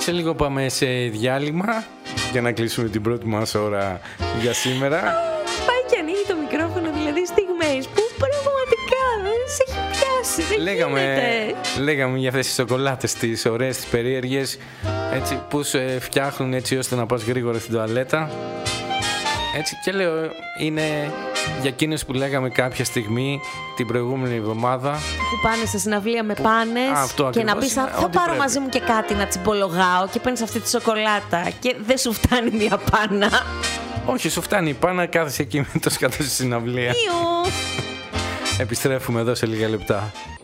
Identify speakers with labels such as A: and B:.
A: Σε λίγο πάμε σε διάλειμμα για να κλείσουμε την πρώτη μας ώρα για σήμερα.
B: Πάει και ανοίγει το μικρόφωνο, δηλαδή στιγμές που πραγματικά δεν σε έχει πιάσει.
A: Λέγαμε για αυτές τις σοκολάτες, τις ωραίες, τις περίεργες, έτσι, που σε φτιάχνουν έτσι ώστε να πας γρήγορα στην τουαλέτα. Έτσι, και λέω, είναι για εκείνες που λέγαμε κάποια στιγμή την προηγούμενη εβδομάδα
B: που πάνε σε συναυλία με πάνες και να πεις θα πάρω μαζί μου και κάτι να τσιμπολογάω και παίρνεις αυτή τη σοκολάτα και δεν σου φτάνει μια πάνα.
A: Όχι, σου φτάνει η πάνα, κάθεσαι εκεί με το σκάτω στη συναυλία. Επιστρέφουμε εδώ σε λίγα λεπτά.